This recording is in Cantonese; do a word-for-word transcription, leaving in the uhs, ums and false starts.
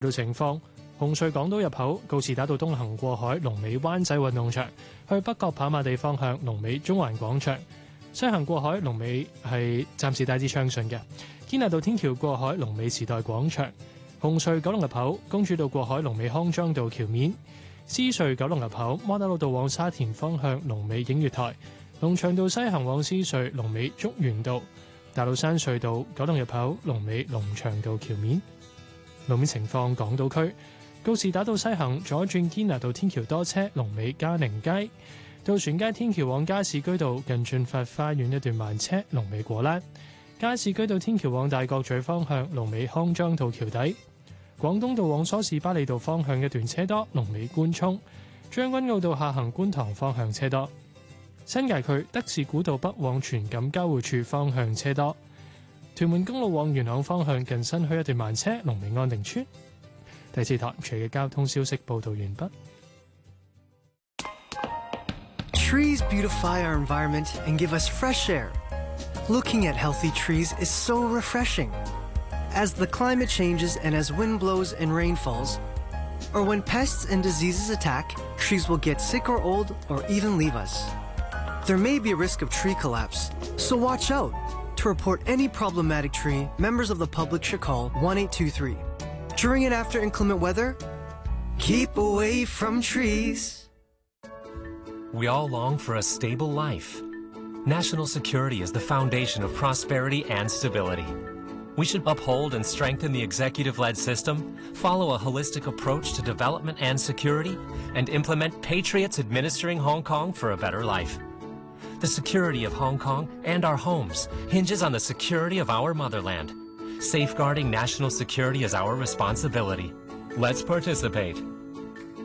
到情況，紅隧港島入口告士打道東行過海，龍尾灣仔運動場；去北角跑馬地方向，龍尾中環廣場；西行過海，龍尾係暫時大致暢順嘅。堅拿道天橋過海，龍尾時代廣場；紅隧九龍入口公主道過海，龍尾康莊道橋面；獅隧九龍入口窩打老道往沙田方向，龍尾映月台；龍翔道西行往獅隧，龍尾竹園道；大老山隧道九龍入口，龍尾龍翔道橋面。路面情況，港島區告士打道西行左轉堅拿道天橋多車，龍尾嘉寧街；渡船街天橋往加士居道近駿發花園一段慢車，龍尾果欄；加士居道天橋往大角咀方向，龍尾康莊道橋底；廣東道往梳士巴利道方向一段車多，龍尾官涌；將軍澳道下行觀塘方向車多；新界區德士古道北往荃錦交匯處方向車多。屯門公路往元朗方向近新墟一段慢車，龍尾安定村。第四台除嘅交通消息報道完畢。 Trees beautify our environment and give us fresh air. Looking at healthy trees is so refreshing. As the climate changes and as wind blows and rain falls, or when pests and diseases attack, trees will get sick or old or even leave us. There may be a risk of tree collapse, so watch out. To report any problematic tree, members of the public should call one eight two three. During and after inclement weather, keep away from trees. We all long for a stable life. National security is the foundation of prosperity and stability. We should uphold and strengthen the executive-led system, follow a holistic approach to development and security, and implement patriots administering Hong Kong for a better life. The security of Hong Kong and our homes hinges on the security of our motherland. Safeguarding national security is our responsibility. Let's participate.